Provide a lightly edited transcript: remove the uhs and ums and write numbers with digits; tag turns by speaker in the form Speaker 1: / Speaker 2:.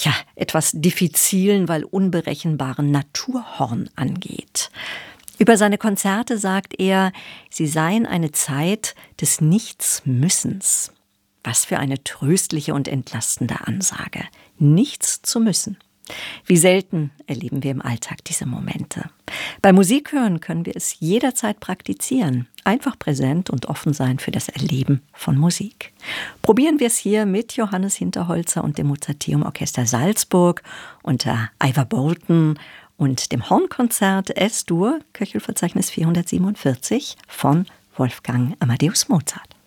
Speaker 1: etwas diffizilen, weil unberechenbaren Naturhorn angeht. Über seine Konzerte sagt er, sie seien eine Zeit des Nichtsmüssens. Was für eine tröstliche und entlastende Ansage. Nichts zu müssen. Wie selten erleben wir im Alltag diese Momente. Bei Musik hören können wir es jederzeit praktizieren. Einfach präsent und offen sein für das Erleben von Musik. Probieren wir es hier mit Johannes Hinterholzer und dem Mozarteum Orchester Salzburg unter Ivor Bolton und dem Hornkonzert S-Dur, Köchelverzeichnis 447 von Wolfgang Amadeus Mozart.